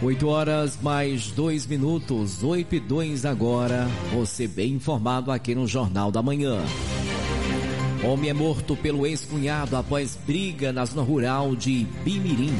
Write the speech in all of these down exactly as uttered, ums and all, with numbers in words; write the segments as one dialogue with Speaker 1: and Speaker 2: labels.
Speaker 1: oito horas mais dois minutos, oito e dois agora. Você bem informado aqui no Jornal da Manhã. Homem é morto pelo ex-cunhado após briga na zona rural de Bimirim.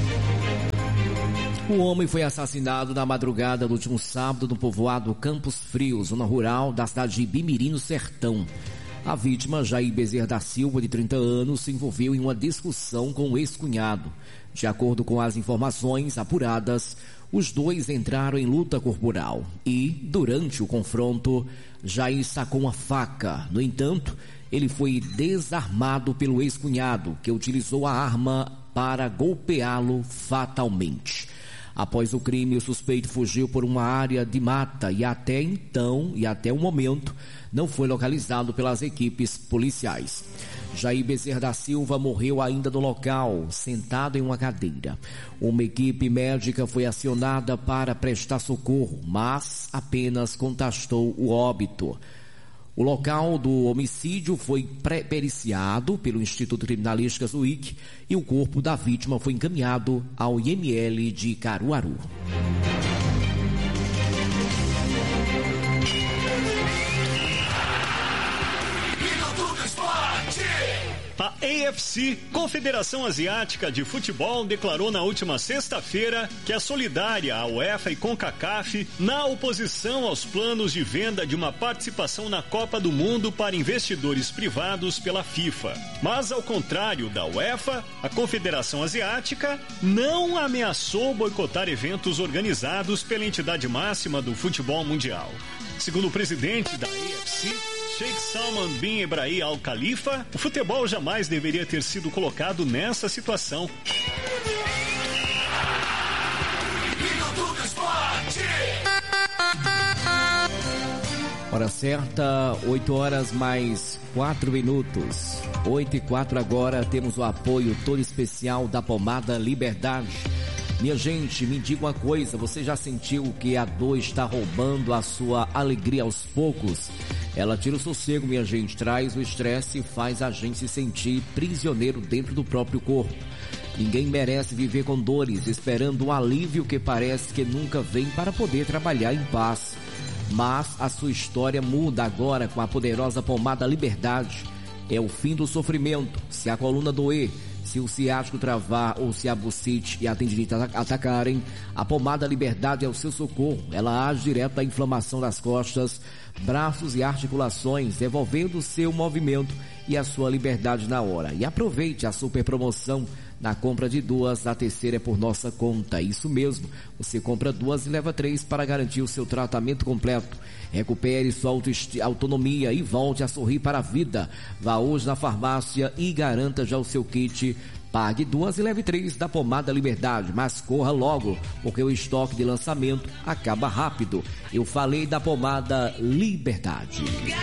Speaker 1: O homem foi assassinado na madrugada do último sábado no povoado Campos Frios, zona rural da cidade de Bimirim, no Sertão. A vítima, Jair Bezerra da Silva, de trinta anos, se envolveu em uma discussão com o ex-cunhado. De acordo com as informações apuradas, os dois entraram em luta corporal e, durante o confronto, Jair sacou uma faca. No entanto, ele foi desarmado pelo ex-cunhado, que utilizou a arma para golpeá-lo fatalmente. Após o crime, o suspeito fugiu por uma área de mata e até então, e até o momento, não foi localizado pelas equipes policiais. Jair Bezerra da Silva morreu ainda no local, sentado em uma cadeira. Uma equipe médica foi acionada para prestar socorro, mas apenas constatou o óbito. O local do homicídio foi periciado pelo Instituto Criminalística U I C e o corpo da vítima foi encaminhado ao I M L de Caruaru.
Speaker 2: A A F C, Confederação Asiática de Futebol, declarou na última sexta-feira que é solidária à UEFA e CONCACAF na oposição aos planos de venda de uma participação na Copa do Mundo para investidores privados pela FIFA. Mas, ao contrário da UEFA, a Confederação Asiática não ameaçou boicotar eventos organizados pela entidade máxima do futebol mundial. Segundo o presidente da A F C, Sheikh Salman bin Ibrahim Al Khalifa, o futebol jamais deveria ter sido colocado nessa situação.
Speaker 1: Hora certa, oito horas mais quatro minutos. oito e quatro agora, temos o apoio todo especial da Pomada Liberdade. Minha gente, me diga uma coisa, você já sentiu que a dor está roubando a sua alegria aos poucos? Ela tira o sossego, minha gente, traz o estresse e faz a gente se sentir prisioneiro dentro do próprio corpo. Ninguém merece viver com dores, esperando um alívio que parece que nunca vem para poder trabalhar em paz. Mas a sua história muda agora com a poderosa Pomada Liberdade. É o fim do sofrimento. Se a coluna doer, se o ciático travar ou se a bucite e a tendinite atacarem, a Pomada Liberdade é o seu socorro. Ela age direto à inflamação das costas, braços e articulações, devolvendo o seu movimento e a sua liberdade na hora. E aproveite a super promoção. Na compra de duas, a terceira é por nossa conta. Isso mesmo, você compra duas e leva três para garantir o seu tratamento completo. Recupere sua autonomia e volte a sorrir para a vida. Vá hoje na farmácia e garanta já o seu kit. Pague duas e leve três da Pomada Liberdade, mas corra logo, porque o estoque de lançamento acaba rápido. Eu falei da Pomada Liberdade.